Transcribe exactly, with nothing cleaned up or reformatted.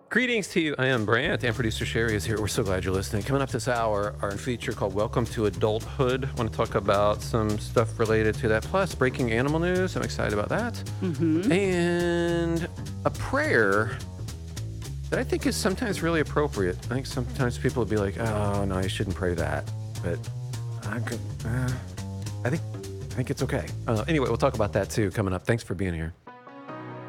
Greetings to you. I am Brant, and producer Sherry is here. We're so glad you're listening. Coming up this hour, our feature called Welcome to Adulthood. I want to talk about some stuff related to that, plus breaking animal news. I'm excited about that. Mm-hmm. And a prayer that I think is sometimes really appropriate. I think sometimes people will be like, oh, no, I shouldn't pray that. But I, could, uh, I think I think it's okay. Uh, anyway, we'll talk about that too coming up. Thanks for being here.